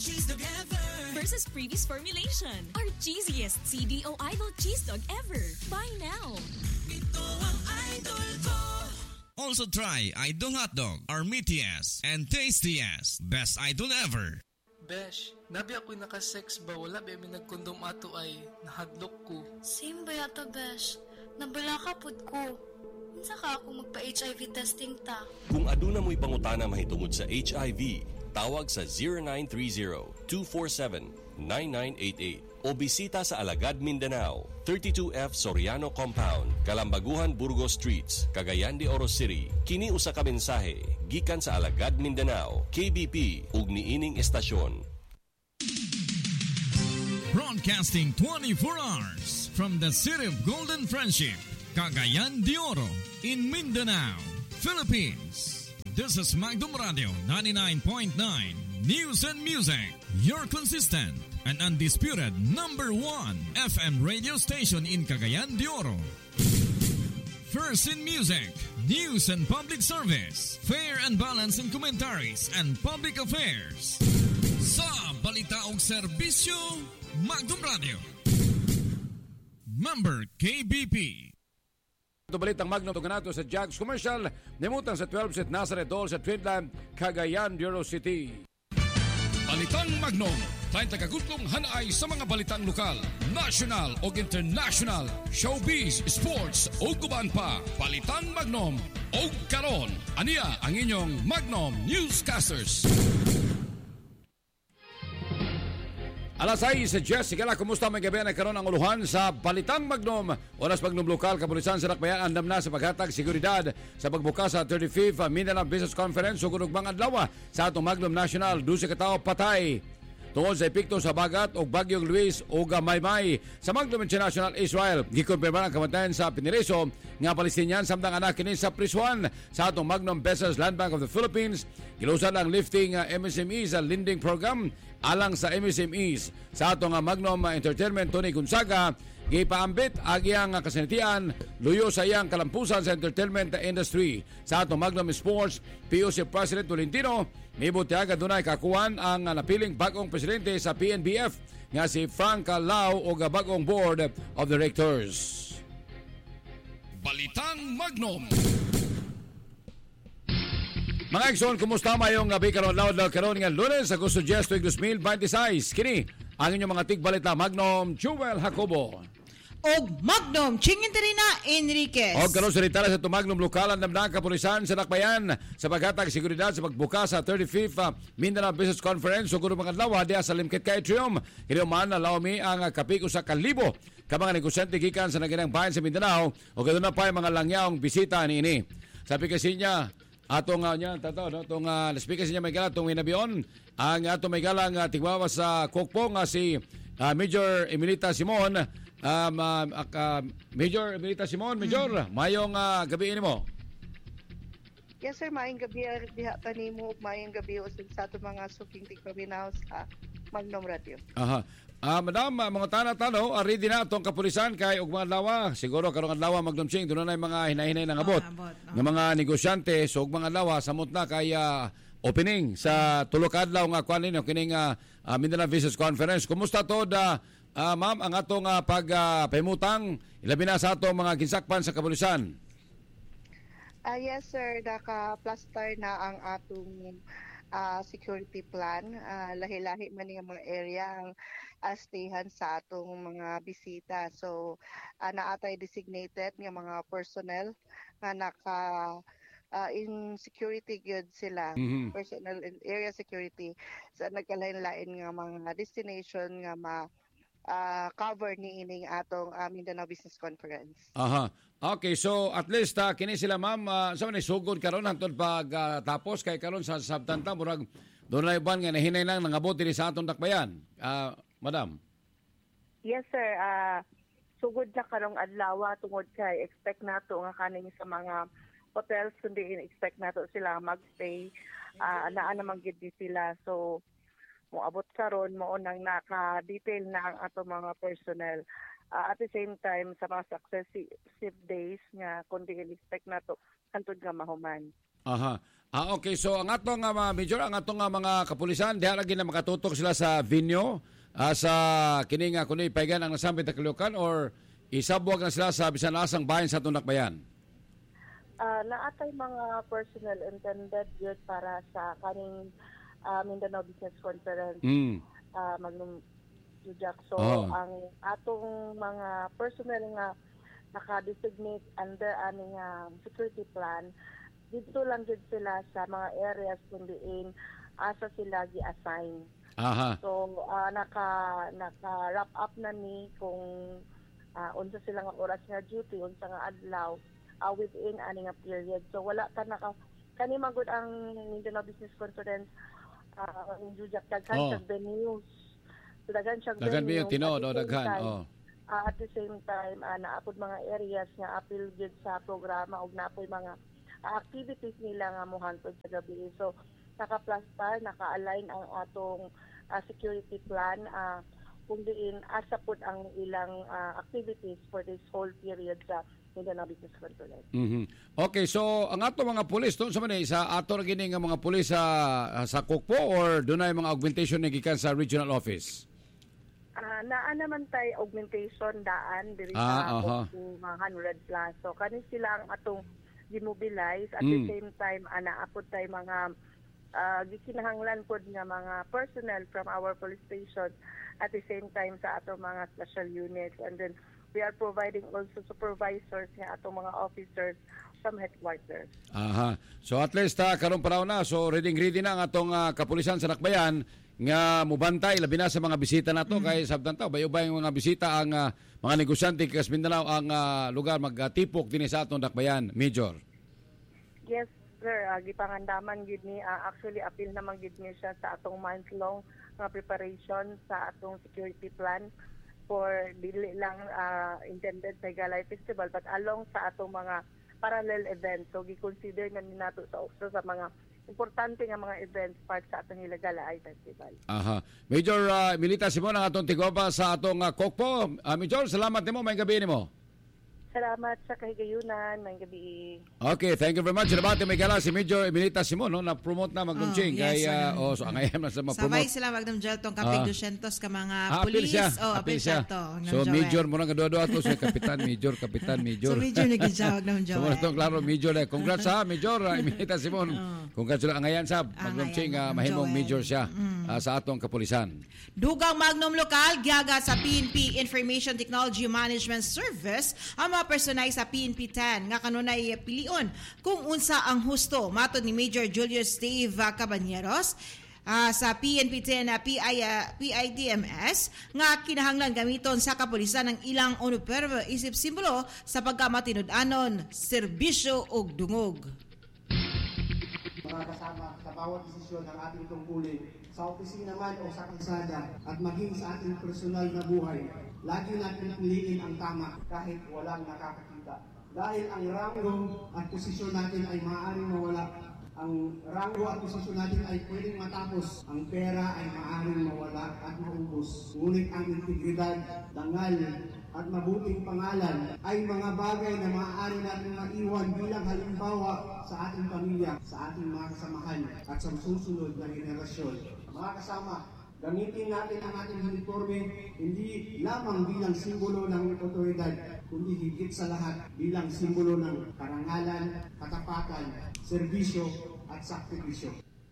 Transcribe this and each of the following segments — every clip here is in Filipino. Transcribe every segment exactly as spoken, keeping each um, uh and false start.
cheese dog ever. Versus previous formulation. Our cheesiest C D O Idol cheese dog ever. Buy now. Ito ang idol ko. Also try Idol Hotdog, our meatiest and tastiest. Best Idol ever. Besh, nabi ako'y nakasex ba? Wala ba may nagkondom ato ay nahadlok ko. Same ba yata, Besh? Nabala ka pod ko. Unsa ka ako magpa-H I V testing ta? Kung aduna mo'y pangutana mahitungod sa H I V, tawag sa zero nine three zero, two four seven, nine nine eight eight o bisita sa Alagad, Mindanao, thirty-two F Soriano Compound, Kalambaguhan, Burgos Streets, Cagayan de Oro City. Kini usa ka mensahe gikan sa Alagad, Mindanao, K B P ug niining estasyon. Broadcasting twenty-four hours from the city of Golden Friendship, Cagayan de Oro, in Mindanao, Philippines. This is Magdum Radio ninety-nine point nine News and Music, your consistent and undisputed number one F M radio station in Cagayan de Oro. First in music, news and public service, fair and balanced in commentaries and public affairs. Sa balita og serbisyo, Magdum Radio. Member K B P. Ito balitang Magnum Tuganato sa Jags Commercial, nimutang sa twelve set Nazareth Hall sa Twinland, Cagayan de Oro City. Balitang Magnum, treinta kagutlong hanay sa mga balitang lokal, national o international, showbiz, sports o guban pa. Balitang Magnum o karon. Aniya ang inyong Magnum Newscasters. Alas sais, Jessica, kumusta may gabi na karon ang uluhan sa Balitang Magnum? Oras Magnum Lokal, Kapulisan sa Dakbayan, andam na sa paghatag seguridad sa pagbuka sa thirty-fifth Mindanao Business Conference o kunugbang adlaw sa atong Magnum National. Dusi ka tao patay tungod sa epekto sa bagat o Bagyong Luis o Gamaymay sa Magnum International Israel. Gikumpirma ang kamatayan sa Piniriso nga Palestinian samtang anak kini sa Prisuan sa atong Magnum Business Land Bank of the Philippines. Gilusan ang lifting uh, M S M E sa lending program alang sa M S M Es sa atong uh, Magnum Entertainment. Tony Gonzaga gipaambit agiyang uh, kasinatian luyo sa iyang kalampusan sa entertainment industry. Sa atong Magnum Sports, P O C President Tolentino mibutiaga dunay kakuan ang uh, napiling bagong presidente sa P N B F nga si Frank Lao o bagong board of directors. Balitang Magnum. Mga Exxon, kumusta mayong gabi karon laod laod karon nga Lunes, Agosto ten, twenty twenty-six. Kini ang inyong mga tigbalita Magnum Jewel Jacobo. Og Magnum Chinginterina Enriquez. Og karon salita sa Magnum Lokal ang damdang kapulisan sa Dakbayan sa paghatag seguridad sa pagbuka sa thirty-fifth uh, Mindanao Business Conference o kuno mga adlaw diha sa Limkit ka Atrium. Kini man lawmi ang uh, kapiko sa kalibo ka mga negosyante gikan sa naginang bayan sa Mindanao o kaduna pa mga langyaong bisita niini. Sabi kasi niya atong uh, nya tato no tong uh, speaker niya may gala tong Winabion ang ato may galang uh, tigwawa sa Kokpong uh, si uh, Major Emilita Simon. Um, uh, uh, Major Emilita Simon, Major, hmm. mayong uh, gabi nimo. Yes sir, mayong gabi diha pa nimo, mayong gabi usod sa ato mga suking tigpaminaw sa Magnum Radio. Aha. Uh, madam, uh, mga tanah-tano, uh, ready na itong kapulisan kay ug mga adlaw. Siguro karong adlaw Magnum Ching, doon na mga hinahinay ng abot. Oh, abot. Oh. Ng mga negosyante, so ug mga adlaw, samot na kay uh, opening sa tulo ka adlaw nga kuan ninyo kining uh, uh, Mindanao Business Conference. Kumusta to da Uh, ma'am, ang atong uh, pagpahimutang, uh, ilabi na sa atong mga ginsakpan sa kapulisan. Uh, yes sir, naka-plaster na ang atong uh, security plan. Uh, lahi-lahi man yung mga area ang uh, stayhan sa atong mga bisita. So, uh, naatay designated ng mga personnel nga naka uh, in security good sila. Mm-hmm. Personnel in area security. So, nagkalain-lain nga mga destination nga ma Uh, cover ni ining atong uh, Mindanao Business Conference. Aha. Okay, so at least uh, kini sila ma'am, uh, sa man sugod karon hangtod pag uh, tapos kay karon sa sabtanta murag doon na iban nga nahinay lang nangabot diri sa atong dakbayan. Uh, madam. Yes sir, uh, sugod na karong adlaw tungod kay expect nato nga kaning sa mga hotels kundi expect nato sila magstay. Uh, naa naman gid sila, so moabot karon mo nang naka-detail na ang ato mga personnel. Uh, at the same time, sa mga successive days nga kundi expect na to hantod nga mahuman. Aha. Ah, okay. So ang atong uh, mga Major, ang atong uh, mga kapulisan, diha lagi na makatutok sila sa venue uh, sa kining uh, kuno ipaygan ang nasambit na kalukan or isabwag na sila sa bisan asang bahin sa atong dakbayan. Uh, naatay mga personnel intended yun para sa kaning uh, Mindanao Business Conference. Mm. Uh, Magnum Jujak. So, Oh. ang atong mga personnel nga naka-designate under aning uh, security plan, dito lang dito sila sa mga areas kung diin asa sila gi-assign. Aha. So, uh, naka, naka-wrap up na ni kung uh, unsa sila nga oras nga duty, unsa nga adlaw, uh, within aning nga period. So, wala ka naka, kani magud ang Mindanao Business Conference, uh, Jujak, daghan Oh. siya venues. So, daghan siya Daghan venues. biyo tinood At o the same daghan. time, Oh. uh, at the same time, uh, naapod mga areas nga appeal gid sa programa ug naapoy mga uh, activities nila nga mohantod sa gabi. So, naka-plaster, naka-align ang atong uh, security plan uh, kung diin asa pod ang ilang uh, activities for this whole period sa Mindanao Business Conference. Mhm. Okay, so ang ato mga pulis to sa man sa ato gini nga mga pulis sa sa Kukpo or dunay mga augmentation na gikan sa regional office. Uh, naa naman tay augmentation daan diri Ah, aha. sa uh, one hundred plus. So kani sila ang atong gimobilize at Mm. the same time ana apod tay mga uh, gikinahanglan pod nga mga personnel from our police station at the same time sa atong mga special units, and then we are providing also supervisors nga atong mga officers from headquarters. Aha. So at least uh, karon paraw na so ready ready na ang atong uh, kapulisan sa Dakbayan nga mubantay labi na sa mga bisita nato mm-hmm. kay sabtan taw bayubay mga bisita ang uh, mga negosyante kas Mindanao ang uh, lugar magtipok dinhi sa atong Dakbayan, Major. Yes, sir. Uh, gipangandaman gid ni uh, actually appeal naman gid ni siya sa atong month long nga preparation sa atong security plan for dili lang uh, intended sa Galay Festival but along sa atong mga parallel events. So gi-consider na ni nato sa uso sa mga importante nga mga events part sa atong Galay Festival. Aha. Major uh, Milita Simon ang atong tigwapa sa atong uh, Kokpo. Uh, Major, salamat nimo may gabi nimo. Salamat sa kahigayunan, may gabi. Okay, thank you very much. Nabati may gala si Major Emilita Simon no, na-promote na Magnum Oh, Ching yes, kay uh, ano. oh, so angayam na sa Sabay ma-promote. sila Magnum Joel tong kapig Ah. two hundred ka mga Ah, appeal pulis. siya. Oh, Appeal appeal siya. siya to. Magnum So Joel. Major mo nang kadua to si Kapitan Major, Kapitan Major. So Major naging Magnum So Joel. mo klaro Major eh. Congrats ha Major uh, Emilita Simon. Congrats sila angayan sa Magnum Angayan, Ching uh, Magnum mahimong Joel. Major siya uh, sa atong kapulisan. Dugang Magnum Lokal, giyaga sa P N P Information Technology Management Service ang mga personay sa P N P ten nga kanunay pilion kung unsa ang husto. Matod ni Major Julius Dave Cabañeros uh, sa P N P ten uh, P I, uh, P I D M S nga kinahanglan gamiton sa kapulisan ng ilang uniperbo isip simbolo sa pagkamatinud-anon, serbisyo ug dungog. Mga kasama sa bawat desisyon ng ating tungkulin sa opisina man o sa kalsada at maging sa ating personal na buhay, lagi natin piliin ang tama kahit walang nakakakita. Dahil ang ranggo at posisyon natin ay maaaring mawala. Ang ranggo at posisyon natin ay pwedeng matapos. Ang pera ay maaaring mawala at maubos. Ngunit ang integridad, dangal, at mabuting pangalan ay mga bagay na maaari natin maiwan bilang halimbawa sa ating pamilya, sa ating mga kasamahan at sa susunod na henerasyon. Mga kasama, gamitin natin ang ating uniforme hindi lamang bilang simbolo ng otoridad, kundi higit sa lahat bilang simbolo ng karangalan, katapatan, serbisyo at sakripisyo.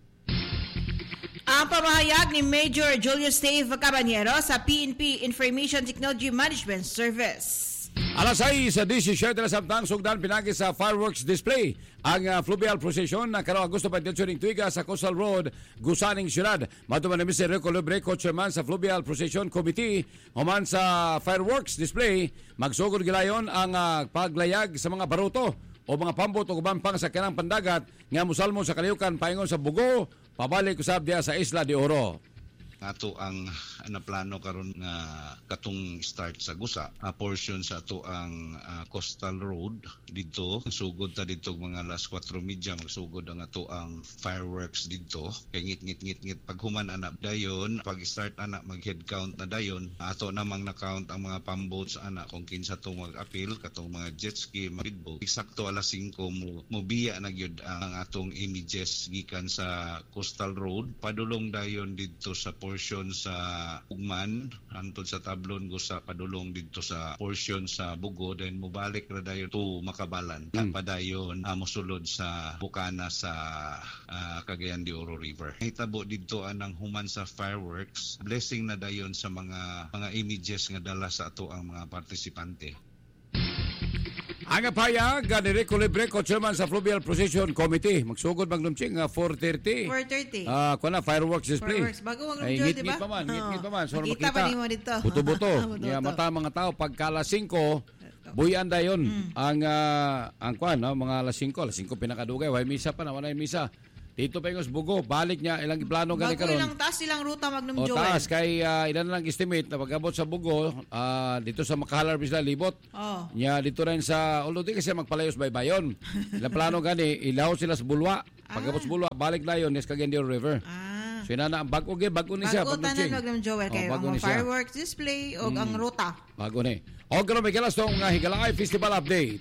Ang pamahayag ni Major Julius Dave Cabañero sa P N P Information Technology Management Service. Alas sais sa disisyon na samtang sugdan pinagi sa fireworks display ang uh, fluvial procession na karong Agosto twenty-two ning tuiga sa Coastal Road, Gusaning Syudad. Matuman ni Mister Rico Lebreco, chairman sa Fluvial Procession Committee, human sa fireworks display, magsugod gilayon ang uh, paglayag sa mga baruto o mga pambot o ubang pang sa kanang pandagat nga musalmo sa kaliukan paingon sa Bugo, pabalik usab diya sa Isla de Oro. ato ang naplano karon nga katong start sa Gusa, a portion sa ato ang uh, Coastal Road dito. Sugod ta dito mga alas kwatro media magsugod ang ato ang fireworks dito. Kay ngit-ngit-ngit-ngit pag human ana dayon, pag start ana mag-head count na dayon, ato namang na-count ang mga pamboats ana kung kinsa to mag-appeal katong mga jet ski, mga speedboat. Eksakto alas singko mo mobiya na gyud ang atong images gikan sa Coastal Road padulong dayon dito sa portion sa Ugman antod sa Tablon Gusa padulong dito sa portion sa Bugo then mobalik ra dayon to Makabalan mm. padayon uh, mosulod sa Bukana sa uh, Cagayan de Oro River. Hitabo dito anang human sa fireworks, blessing na dayon sa mga mga images nga dala sa ato ang mga partisipante. Ang payag ni Rico Libreco, chairman sa Fluvial Procession Committee. Magsugod Magnumching uh, four thirty. four thirty. Ah, uh, kuna fireworks display. Fireworks bago Magnum Ay, Joy, ngit, di ba? Ngit pa man, ngit, ngit pa man. So, makita pa nimo dito. Buto-buto. Ya mata mga tao pagka alas singko, buyan dayon mm. ang uh, ang kwan, no? Mga alas singko, alas singko pinakadugay, way misa pa na, wala misa. Dito pa yung Bugo, balik niya, ilang plano gani karon. Bago ilang taas ilang ruta Magnum o, Joel. taas, kay uh, ilan lang estimate na pag-abot sa Bugo, uh, dito sa Makahalar Bisla, Libot. Oh. Nya dito rin sa, although di kasi magpalayos baybayon. Ilang plano gani, ilaw sila sa Bulwa. Pag-abot sa Bulwa, balik na yun, yes, Cagayan de Oro River. Ah. So, inana, bago ge, bago ni siya. Bago tanan Magnum Joel, kayo ang fireworks display o mm. ang ruta. Bago ni. O, gano'n, may kalas itong uh, Higalakay Festival Update.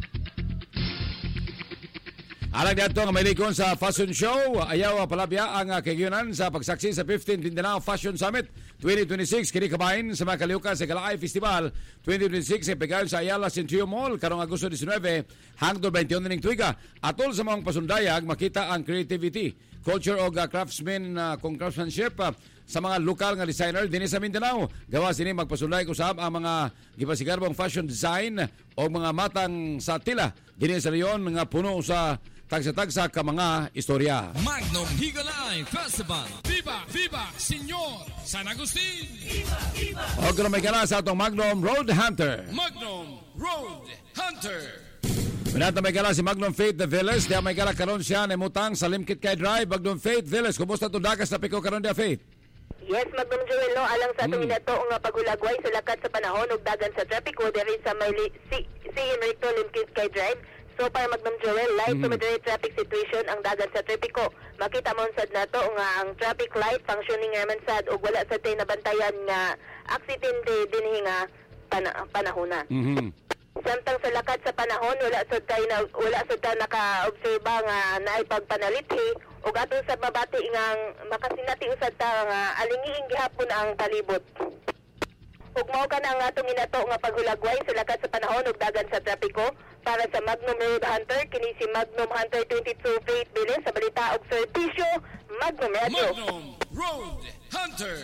Alang dito nga may likon sa fashion show, ayaw palabya ang kagiyunan sa pagsaksi sa fifteenth Mindanao Fashion Summit twenty twenty-six. Kini kabahin sa mga kaliukan sa Galakay Festival twenty twenty-six ay pegayon sa Ayala Centrio Mall karong Agosto nineteen hangtod twenty-one ning tuiga. Atol sa mga pasundayag makita ang creativity, culture o uh, craftsman uh, kung craftsmanship uh, sa mga lokal nga designer dinhi sa Mindanao. Gawas dinhi magpasunday usab ang mga gipasigarbong fashion design o mga matang sa tila dinhi sa reyon nga puno sa tagsa-tagsa ka mga istorya. Magnum Higalay Festival. Viva! Viva! Senyor San Agustin! Viva! Viva! O kung may kala sa itong Magnum Road Hunter. Magnum Road Hunter. Pinata may kala si Magnum Faith The Villas. Diya may kala karon siya na mutang sa Limkit Kay Drive. Magnum Faith Villas. Kumusta itong dagas na piko karon diya, Faith? Yes, Magnum Joel, no? Alang sa atong mm. inato nga pagulagway sa lakat sa panahon ug dagan sa trapiko diri sa may si, si Enrico Limkit Kay Drive. So para Magnum Joel, light mm-hmm. to moderate traffic situation ang dagan sa trapiko. Makita mo sad nato nga ang traffic light functioning naman sad ug wala sad tay nabantayan nga aksidente dinhi nga pana- panahona. Mhm. Samtang sa lakad sa panahon wala sad tay na wala sad ta naka-obserba nga naay pagpanalithi ug ato sa babati nga makasinati usad ta nga alingiing gihapon ang palibot. Ug mao ka na ang atong inato nga paghulagway sa lakad sa panahon ug dagan sa trapiko. Para sa Magnum Road Hunter, kini si Magnum Hunter twenty-two Faith Bilis sa balita ug serbisyo Magnum Radio. Magnum Road Hunter.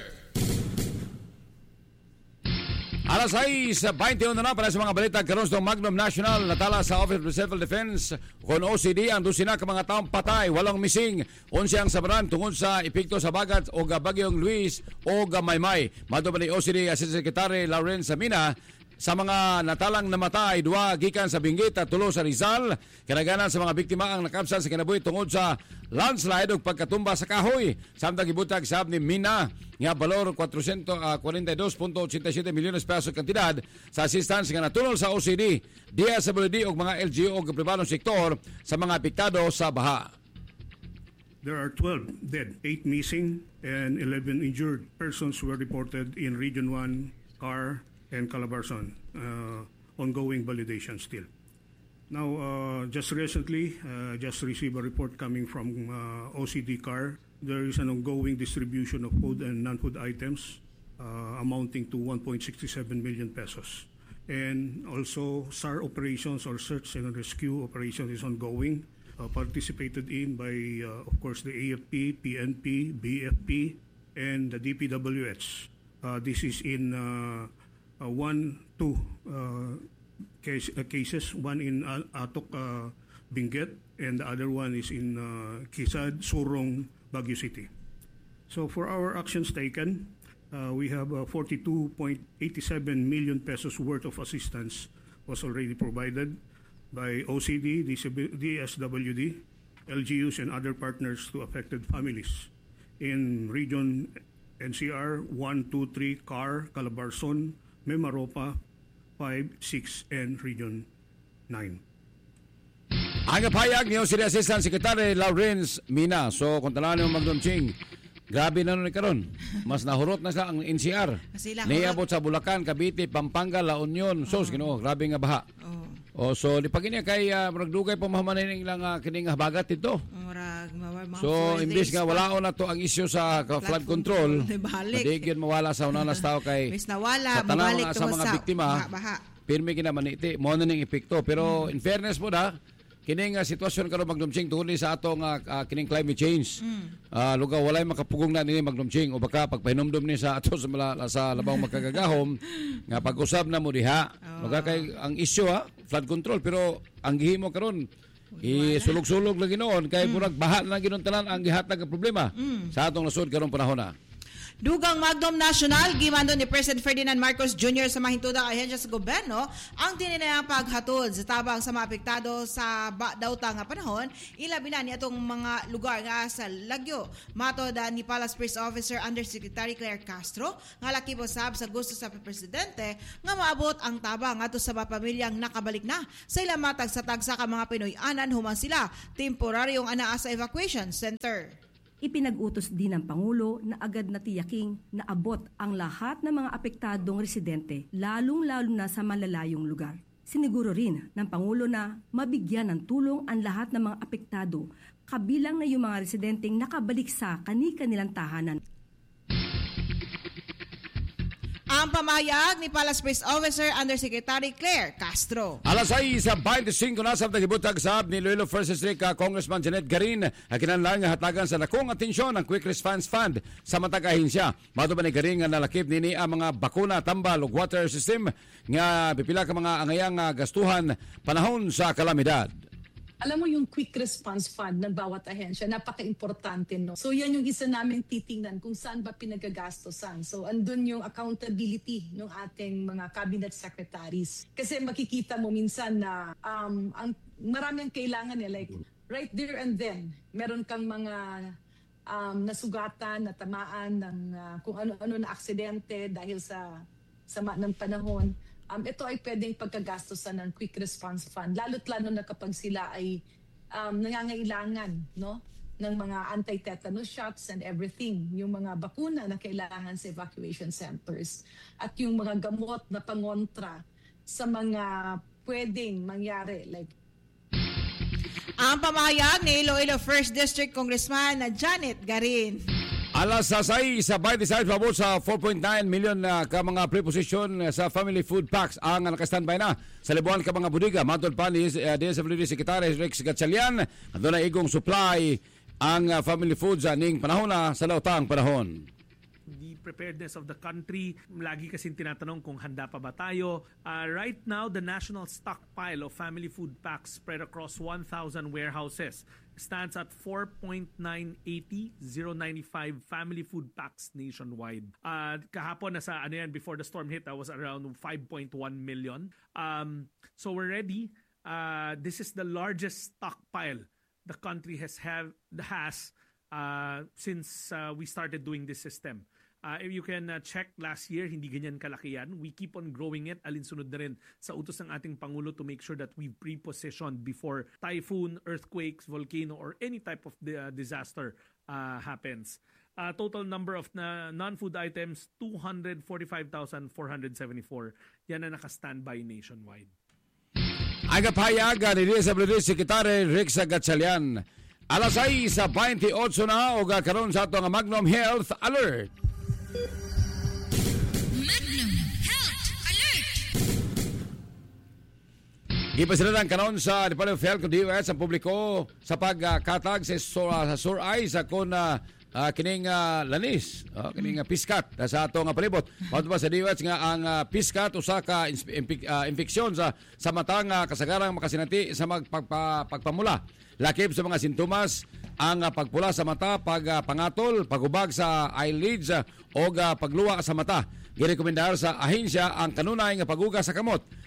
Alas sais, twenty-one na para sa mga balita karon sa Magnum National natala sa Office of Civil Defense kon O C D ang dosina ka mga taong patay, walang missing, unsa ang sabaran tungod sa epekto sa bagat o bagyong Luis o Maymay. Madto ni O C D Assistant Secretary Lawrence Samina sa mga natalang namatay, duwa gikan sa Benguet at tulo sa Rizal. Kanaganan sa mga biktima ang nakabsan sa kinabuhi tungod sa landslide ug pagkatumba sa kahoy. Samtang gibutag sab ni Mina nga balor four forty-two point eight seven milyones pesos kantidad sa assistance nga natulong sa O C D, D S W D ug mga L G O ug pribadong sektor sa mga apektado sa baha. There are twelve dead, eight missing, and eleven injured persons were reported in Region one, C A R, and Calabarzon. Uh, ongoing validation still. Now, uh, just recently, uh, just received a report coming from uh, O C D C A R. There is an ongoing distribution of food and non-food items uh, amounting to one point six seven million pesos. And also, S A R operations or search and rescue operations is ongoing, uh, participated in by, uh, of course, the A F P, P N P, B F P, and the D P W H. Uh, this is in uh, uh, one, two uh, case, uh, cases, one in uh, Atok, uh, Benguet, and the other one is in uh, Kisad, Surong, Baguio City. So for our actions taken, uh, we have uh, forty-two point eight seven million pesos worth of assistance was already provided by O C D, D S W D, L G Us, and other partners to affected families in Region N C R one two three Car, Calabarzon, Mimaropa five, six, and Region nine. Ang payag niyo si Assistant Secretary Lawrence Mina. So kung talaan niyo Magdom Ching, grabe na nun karon. Mas nahurot na sa ang N C R. Niabot sa Bulacan, Cavite, Pampanga, La Union. So, oh. Ginoo, grabe nga baha. Oh. Oh, so di pag kay uh, muragdugay pa mahamanin ilang uh, kining habagat dito. Murag so imbis nga wala na to ang issue sa flood, flood control. Madigyon mawala sa unanas tao kay Mis nawala, sa tanang sa mga biktima. Baha. Pirmi kinamaniti mo na ning epekto pero mm. in fairness po da kining uh, sitwasyon karon Magdumching tungod sa atong uh, uh, kining climate change. Mm. Uh, lugaw walay makapugong na ni Magdumching o baka pagpahinumdum ni sa ato sa, mala, sa labang magkagagahom nga pag-usab na mo diha. Oh. Lugaw kay ang issue ha, flood control pero ang gihimo karon isulog-sulog lagi noon kay mm. murag baha na ginon tanan ang gihatag nga problema mm. sa atong nasud karon panahon na. Dugang Magdom National, gimando ni President Ferdinand Marcos Junior sa mahintudang ahensya sa gobyerno, ang tininayang paghatod sa tabang sa mga apektado sa daw nga panahon, ilabi na ni atong mga lugar nga sa Lagyo. Matod ni Palace Press Officer Undersecretary Claire Castro, nga laki posab sa gusto sa Presidente, nga maabot ang tabang ato sa mga pamilyang nakabalik na sa ilang matag sa tagsa ka mga Pinoy anan human sila temporaryong anaa sa evacuation center. Ipinag-utos din ng Pangulo na agad na tiyaking na abot ang lahat ng mga apektadong residente, lalong-lalo na sa malalayong lugar. Siniguro rin ng Pangulo na mabigyan ng tulong ang lahat ng mga apektado, kabilang na yung mga residenteng nakabalik sa kani-kanilang tahanan. Ang pamayag ni Palace Press Officer Undersecretary Claire Castro. Alas seis sa twenty-five na sa tagibutag sab ni Iloilo First District uh, Congressman Janet Garin ang kinahanglan nga hatagan sa dakong atensyon ang Quick Response Fund sa matag ahinsya. Mato ba ni Garin nga nalakip nini ang mga bakuna, tambal ug water system nga pipila ka mga angayang uh, gastuhan panahon sa kalamidad. Alam mo yung quick response fund ng bawat ahensya, napaka-importante, no? So yan yung isa namin titingnan kung saan ba pinagagastosan. So andun yung accountability ng ating mga cabinet secretaries. Kasi makikita mo minsan na um, ang marami ang kailangan eh, like right there and then, meron kang mga um, nasugatan, natamaan ng uh, kung ano-ano na aksidente dahil sa sama ng panahon. Um, ito ay pwedeng pagkagastosan ng quick response fund, lalo't lalo na kapag sila ay um, nangangailangan, no, ng mga anti-tetanus shots and everything, yung mga bakuna na kailangan sa evacuation centers at yung mga gamot na pangontra sa mga pwedeng mangyari like ang pamayag ni Iloilo First District Congressman na Janet Garin. Alas sasay sa twenty-six pabot sa four point nine million na ka mga preposition sa family food packs ang nakastandby na sa libuan ka mga budiga. Matod pa ni uh, D S W D Secretary Rex Gatchalian, ando na igong supply ang uh, family foods aning panahon na sa lautang panahon. The preparedness of the country, lagi kasing tinatanong kung handa pa ba tayo. Uh, right now, the national stockpile of family food packs spread across one thousand warehouses stands at four point nine eight zero nine five family food packs nationwide. Uh, kahapon, nasa ano yan, before the storm hit, that was around five point one million. Um, so we're ready. Uh, this is the largest stockpile the country has have has uh, since uh, we started doing this system. Uh, if you can uh, check last year, hindi ganyan kalaki yan. We keep on growing it. Alinsunod na rin sa utos ng ating Pangulo to make sure that we've pre-positioned before typhoon, earthquakes, volcano, or any type of uh, disaster uh, happens. Uh, total number of na non-food items, two hundred forty-five thousand four hundred seventy-four. Yan na naka-standby nationwide. Agapayaga ni D S W D Secretary Rex Gatchalian. Alas seis sa twenty-eight na o karon sa ato nga Magnum Health Alert. Magnum Health Alert! Ipasilalang kanon sa Department of Health ng D O S ang publiko sa pagkatag sa sa sore eyes kung uh, uh, kining uh, lanis, uh, kining uh, piskat uh, sa ato nga palibot. Mao ba sa D O S nga ang uh, piskat usa ka impik, uh, infeksyon sa sa mata nga kasagarang makasinati sa magpagpamula. Lakip sa mga sintomas ang uh, pagpula sa mata, pagpangatol, uh, pagubag sa eyelids uh, o uh, pagluwa sa mata. Girekomendar sa ahensya ang kanunay nga paguga sa kamot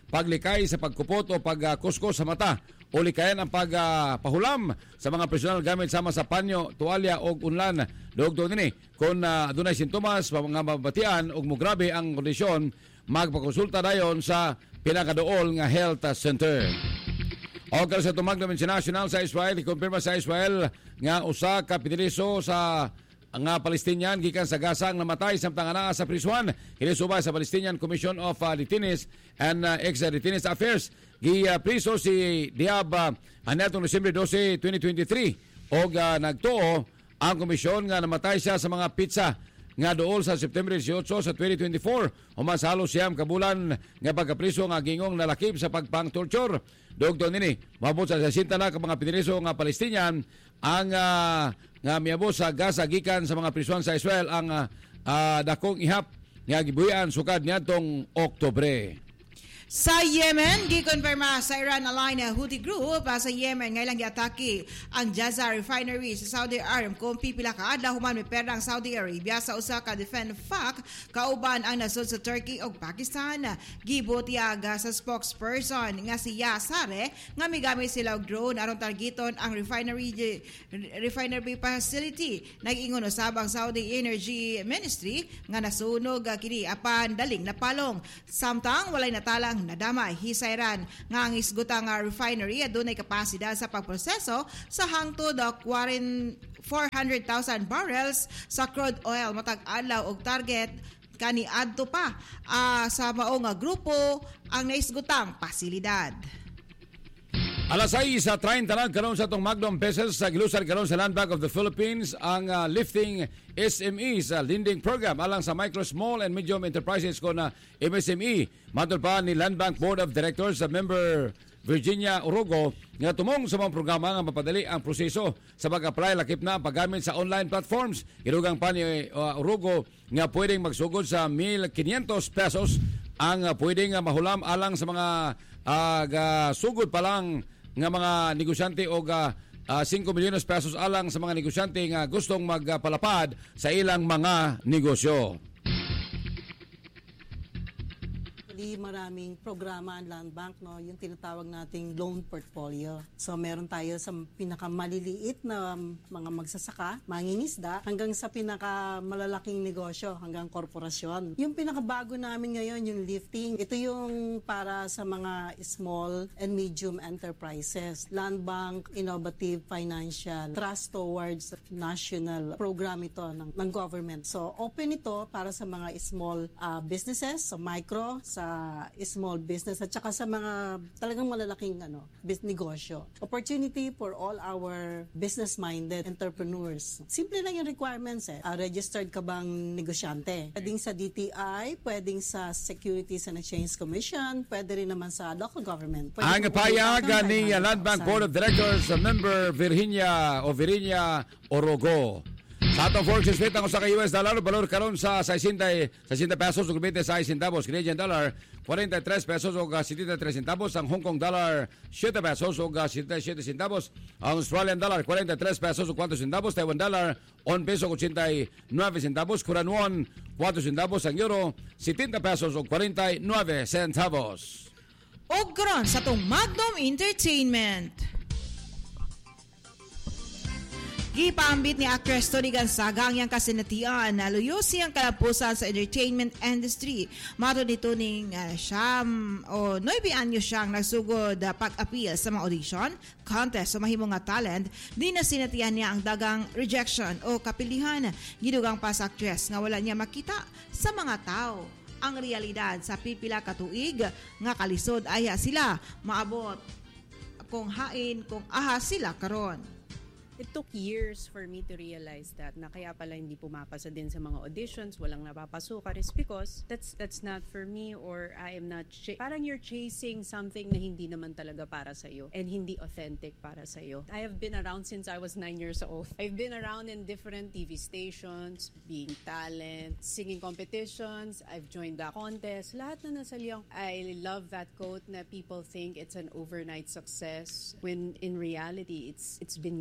paglikay sa pagkupot o pagkuskos sa mata o likayan ang pagpahulam sa mga personal gamit sama sa panyo, tuwalya o unlan. Dugtong nini kung uh, dunay sintomas mga mabatian o mugrabe ang kondisyon, magpakonsulta dayon sa pinakaduol nga health center. O kaya sa tumagdam international sa Israel, ikumpirma sa Israel nga usa ka piniliso sa nga Palestinian gikan sa Gaza ang namatay samtang anaa sa prisuan. Hinisubay sa Palestinian Commission of uh, Detainees and uh, Ex-Detainees Affairs. Gi-priso uh, si Diab uh, anatong Disyembre twelve, twenty twenty-three o uh, nagtuo ang komisyon nga namatay siya sa mga pizza nga dool sa September eighteen sa twenty twenty-four. Human sa halos siyam kabulan nga pagkapriso nga gingong nalakip sa pagpang-torture. Dugtong nini, mabot sa sasinta na ka mga piniriso nga Palestinian ang uh, nga miabot sa Gaza gikan sa mga prisuan sa Israel ang uh, uh, dakong ihap nga gibuhian sukad niadtong Oktubre. Sa Yemen, gikonfirma sa Iran-aligned Houthi group sa Yemen ngaylang giatake ang Jazza refinery sa Saudi Aramco pipila ka adlaw human miperda ang Saudi Arabia sa usa ka defense fact kauban ang nasod sa Turkey ug Pakistan. Gibutyag sa spokesperson nga si Yasare nga migamit sila og drone aron targeton ang refinery refinery facility. Nag-ingon usab ang Saudi Energy Ministry nga nasunog kini apan daling napalong. Samtang walay natalang nadamay hisayran nga ang isgutang refinery adunay kapasidad sa pagproseso sa hangtod four hundred thousand barrels sa crude oil matag adlaw og target kani adto pa uh, sa mao nga grupo ang naisgutang pasilidad. Alas sais sa thirty karon sa itong Magnum Pesos sa gilusad karon sa Land Bank of the Philippines ang uh, lifting S M E sa lending program alang sa micro, small and medium enterprises ko na M S M E. Matod pa ni Land Bank Board of Directors sa member Virginia Urugo nga tumong sa mga programa nga mapadali ang proseso sa pag-apply lakip na paggamit sa online platforms. Irugang pa ni uh, Urugo nga pwedeng magsugod sa one thousand five hundred pesos ang uh, pwedeng uh, mahulam alang sa mga uh, sugod pa lang nga mga negosyante o uh, uh, five milyones pesos alang sa mga negosyante nga gustong magpalapad sa ilang mga negosyo. Maraming programa ang Land Bank, no, yung tinatawag nating loan portfolio. So meron tayo sa pinakamaliliit na mga magsasaka, mangingisda, hanggang sa pinakamalalaking negosyo, hanggang korporasyon. Yung pinakabago namin ngayon, yung lifting, ito yung para sa mga small and medium enterprises. Land Bank Innovative Financial Trust Towards National program ito ng, ng government. So open ito para sa mga small uh, businesses, sa micro, sa small business at saka sa mga talagang malalaking ano, business negosyo. Opportunity for all our business-minded entrepreneurs. Simple lang yung requirements eh. Uh, registered ka bang negosyante? Pwedeng sa D T I, pwedeng sa Securities and Exchange Commission, pwede rin naman sa local government. Pwede ang payagan ni Land Bank Board of Directors sa member Virginia o Virginia Orogo. Sa atong forex rate ang usa ka U S dollar balor karon sa sixty pesos ug twenty centavos, Canadian dollar forty-three pesos ug seventy-three centavos, ang Hong Kong dollar seven pesos ug seventy-seven centavos, ang Australian dollar forty-three pesos ug four centavos, Taiwan dollar one peso ug eighty-nine centavos, Korean won four centavos, ang euro seventy pesos ug forty-nine centavos. Og karon sa tong Magnum Entertainment. Gipaambit ni actress Tony Gonzaga ang iyang kasinatian na luyo siyang kalapusan sa entertainment industry. Mato dito ning uh, siyam o nine anyo siyang nagsugod uh, pag-appeal sa mga audition, contest sa mahimong nga talent. Di na sinatian niya ang dagang rejection o kapilihan. Gidugang pa sa actress nga wala niya makita sa mga tao ang realidad sa pipila ka tuig nga kalisod aya sila maabot kung hain kung aha sila karon. It took years for me to realize that na kaya pala hindi pumapasa din sa mga auditions, walang napapasukan is because that's that's not for me, or I am not ch- parang you're chasing something na hindi naman talaga para sa iyo and hindi authentic para sa iyo. I have been around since I was nine years old. I've been around in different T V stations, being talent, singing competitions, I've joined the contest, lahat na nasa liyong. I love that quote na people think it's an overnight success when in reality it's it's been years.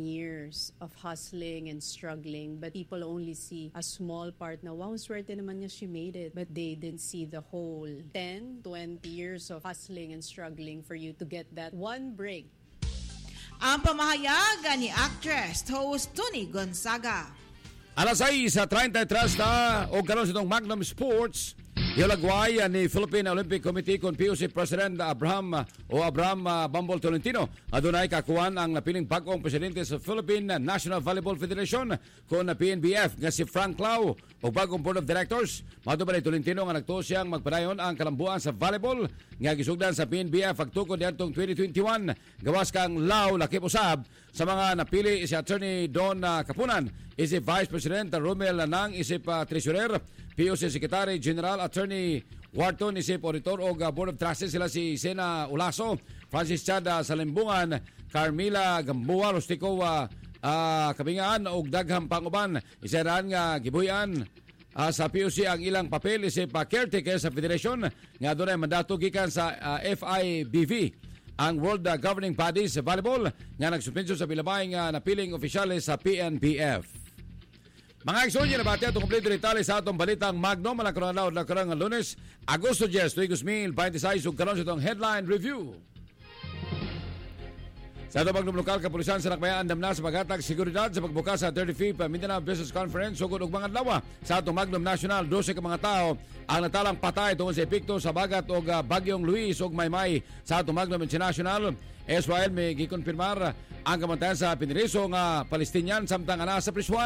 years of hustling and struggling, but people only see a small part na, wow, swerte naman niya, she made it. But they didn't see the whole ten, twenty years of hustling and struggling for you to get that one break. Ang pamahayagan ni actress host Tony Gonzaga. Alas sais sa thirty-three na o karon sa itong Magnum Sports, Hilagway ni Philippine Olympic Committee kung P O C President Abraham o Abraham uh, Bambol Tolentino adunay kakuan ang napiling bagong presidente sa Philippine National Volleyball Federation kung na P N B F nga si Frank Lau o bagong Board of Directors. Matubay ni Tolentino nga nagtuo siyang magpadayon ang kalambuan sa volleyball nga gisugdan sa P N B F agtukod niadtong twenty twenty-one. Gawas kang Lau lakip usab sa mga napili si Attorney Don uh, Kapunan, isip Vice President Romel Lanang, isip uh, Treasurer, P O C Secretary General Attorney Wharton, isip Auditor o uh, Board of Trustees sila si Sena Ulaso, Francis Chada Salimbungan, Carmila Gamboa, Rustico uh, uh, Kabingaan o daghang panguban. Isaraan nga gibuyan uh, sa P O C ang ilang papel isip uh, caretaker sa Federation nga doon ay mandato gikan sa uh, F I B V, ang World uh, Governing Bodies sa Volleyball nga nagsuspensyon sa bilabay nga napiling opisyales sa P N B F. Mga aksyon niya nabati at kumpleto ritali sa atong balitang Magnum malakaroon na na karang Lunes, Agosto ten, two thousand twenty-six ug karon sa itong headline review. Sa itong Magnum Lokal, Kapulisan sa Nakbayan andam na sa paghatag seguridad sa pagbukas sa thirty-fifth Mindanao Business Conference sugod og mga adlaw. Sa atong Magnum National, twelve ka mga tao ang natalang patay tungod sa epekto sa bagat og bagyong Luis ug Maymay. Sa atong Magnum International, Israel may gikonfirmar ang kamantayan sa piniriso nga Palestinian samtang ana sa priswan.